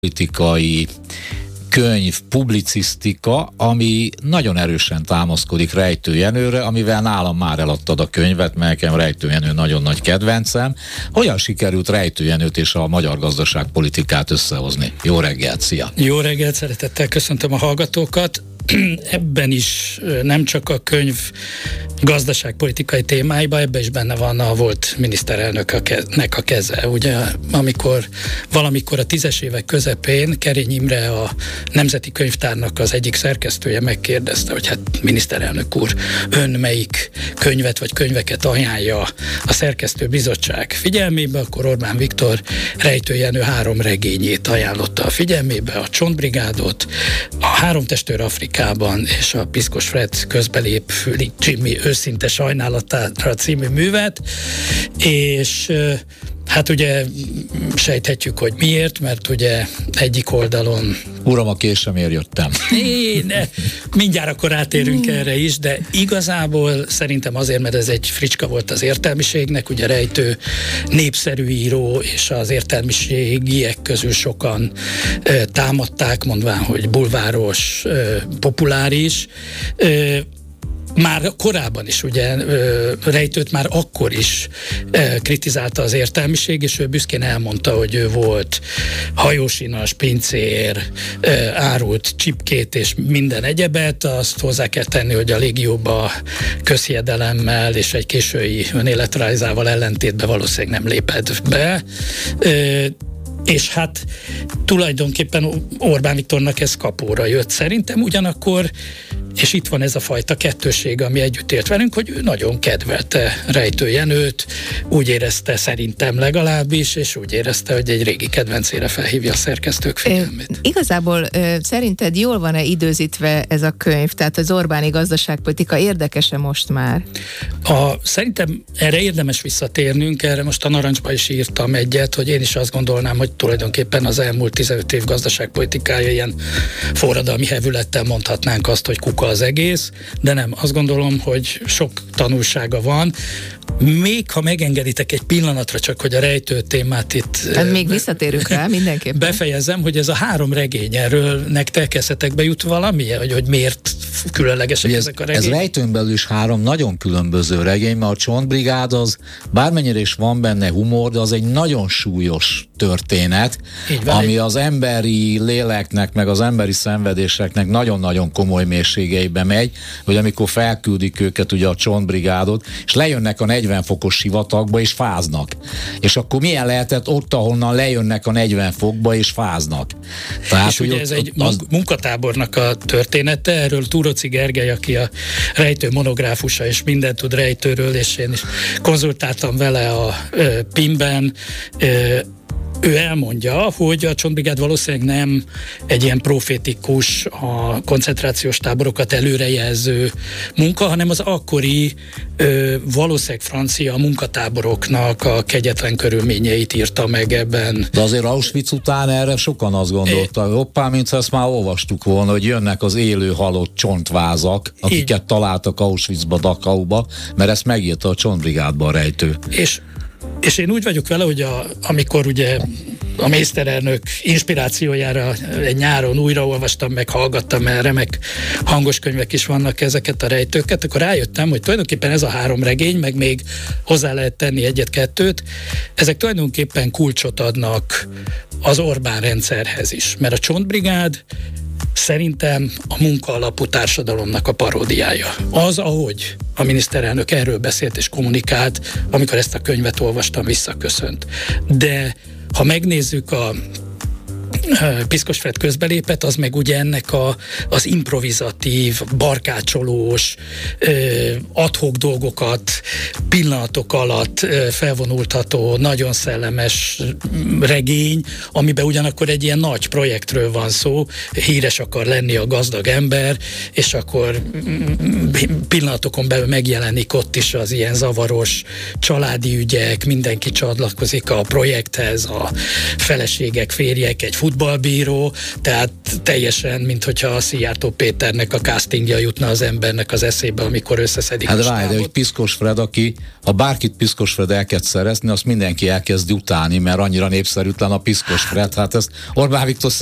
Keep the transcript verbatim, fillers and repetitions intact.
politikai könyv, publicisztika, ami nagyon erősen támaszkodik Rejtő Jenőre, amivel nálam már eladtad a könyvet, mert nekem Rejtő Jenő nagyon nagy kedvencem. Hogyan sikerült Rejtő Jenőt és a magyar gazdaságpolitikát összehozni? Jó reggelt, szia! Jó reggelt, szeretettel köszöntöm a hallgatókat. Ebben is nem csak a könyv gazdaságpolitikai témáiban, ebben is benne van a volt miniszterelnöknek a keze. Ugye, amikor valamikor a tízes évek közepén Kerény Imre, a Nemzeti Könyvtárnak az egyik szerkesztője megkérdezte, hogy hát miniszterelnök úr, ön melyik könyvet vagy könyveket ajánlja a szerkesztő bizottság figyelmébe, akkor Orbán Viktor Rejtő Jenő három regényét ajánlotta a figyelmébe, a Csontbrigádot, a Három testőr Afrikában és a Piszkos Fred közbelép Füli Jimmy őszinte sajnálatára című művet, és hát ugye sejthetjük, hogy miért, mert ugye egyik oldalon... Uram, a késemért jöttem. É, ne, mindjárt akkor átérünk erre is, de igazából szerintem azért, mert ez egy fricska volt az értelmiségnek, ugye Rejtő népszerű író, és az értelmiségiek közül sokan ö, támadták, mondván, hogy bulváros, ö, populáris, ö, már korábban is, ugye Rejtőt már akkor is kritizálta az értelmiség, és ő büszkén elmondta, hogy ő volt hajósinas, pincér, árult csipkét és minden egyebet. Azt hozzá kell tenni, hogy a légióba közhiedelemmel és egy késői önéletrajzával ellentétben valószínűleg nem lépett be. És hát tulajdonképpen Orbán Viktornak ez kapóra jött szerintem, ugyanakkor, és itt van ez a fajta kettőség, ami együtt élt velünk, hogy ő nagyon kedvelte Rejtő Jenőt, úgy érezte szerintem legalábbis, és úgy érezte, hogy egy régi kedvencére felhívja a szerkesztők figyelmét. E, igazából e, szerinted jól van-e időzítve ez a könyv? Tehát az Orbáni gazdaságpolitika érdekes-e most már? A, szerintem erre érdemes visszatérnünk, erre most a Narancsba is írtam egyet, hogy én is azt gondolnám, hogy tulajdonképpen az elmúlt tizenöt év gazdaságpolitikája ilyen forradalmi hevülettel mondhatnánk azt, hogy kuka az egész, de nem, azt gondolom, hogy sok tanulsága van. Még ha megengeditek egy pillanatra csak, hogy a Rejtő témát itt... Hát még visszatérünk rá mindenképpen. Befejezem, hogy ez a három regény, erről nektek eszetekbe jut valami, hogy, hogy miért különlegesek ez, ezek a regények? Ez Rejtőn belül is három nagyon különböző regény, mert a Csontbrigád az, bármennyire is van benne humor, de az egy nagyon súlyos történet, ami az emberi léleknek, meg az emberi szenvedéseknek nagyon-nagyon komoly mélységeibe megy, hogy amikor felküldik őket ugye a Csontbrigádot, és lejönnek a negyven fokos sivatagba, és fáznak. És akkor milyen lehetett ott, ahonnan lejönnek a negyven fokba, és fáznak. Tehát, és ugye ott, ez egy az... munkatábornak a története, erről Túróczy Gergely, aki a Rejtő monográfusa, és mindent tud Rejtőről, és én is konzultáltam vele a ö, pé i em-ben, ö, ő elmondja, hogy a Csontbrigád valószínűleg nem egy ilyen profétikus, a koncentrációs táborokat előrejelző munka, hanem az akkori ö, valószínűleg francia munkatáboroknak a kegyetlen körülményeit írta meg ebben. De azért Auschwitz után erre sokan azt gondoltak, é... hoppá, mintha ezt már olvastuk volna, hogy jönnek az élő halott csontvázak, akiket így találtak Auschwitzba, Dachauba, mert ezt megírta a Csontbrigádban a Rejtő. És És én úgy vagyok vele, hogy a, amikor ugye a miniszterelnök inspirációjára egy nyáron újraolvastam, meg hallgattam, mert remek hangos könyvek is vannak ezeket a rejtőket, akkor rájöttem, hogy tulajdonképpen ez a három regény, meg még hozzá lehet tenni egyet-kettőt, ezek tulajdonképpen kulcsot adnak az Orbán rendszerhez is. Mert a Csontbrigád szerintem a munkaalapú társadalomnak a paródiája. Az, ahogy a miniszterelnök erről beszélt és kommunikált, amikor ezt a könyvet olvastam, visszaköszönt. De ha megnézzük a Piszkos Fred közbelépett, az meg ugye ennek a, az improvizatív, barkácsolós, ad-hoc dolgokat pillanatok alatt felvonultató, nagyon szellemes regény, amiben ugyanakkor egy ilyen nagy projektről van szó, híres akar lenni a gazdag ember, és akkor pillanatokon belül megjelenik ott is az ilyen zavaros családi ügyek, mindenki csatlakozik a projekthez, a feleségek, férjek, egy futball futballbíró, tehát teljesen, mint hogyha a Szijjártó Péternek a castingja jutna az embernek az eszébe, amikor összeszedik hát a várj, de hogy Piszkos Fred, aki ha bárkit Piszkos Fred elkezd szerezni, azt mindenki elkezd utálni, mert annyira népszerűtlen a Piszkos Fred. Hát ezt Orbán Viktor